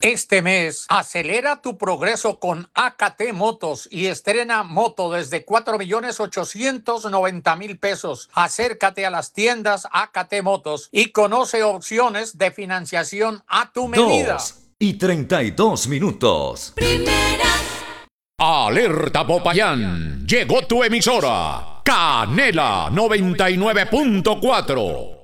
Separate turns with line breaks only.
Este mes, acelera tu progreso con AKT Motos y estrena moto desde 4.890.000 pesos. Acércate a las tiendas AKT Motos y conoce opciones de financiación a tu medida.
2:32.
Primera.
Alerta Popayán, llegó tu emisora, Canela 99.4.